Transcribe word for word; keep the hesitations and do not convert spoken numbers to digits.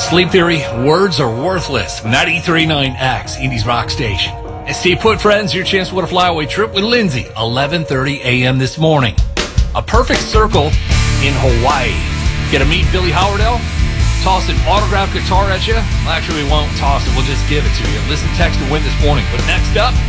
Sleep Theory, Words Are Worthless, ninety-three point nine X, Indy's Rock Station. And stay put, friends, your chance to win a flyaway trip with Lindsay, eleven thirty a.m. this morning. A perfect circle in Hawaii. Get to meet Billy Howardell, toss an autographed guitar at you. Well, actually, we won't toss it. We'll just give it to you. Listen, text, to win this morning. But next up,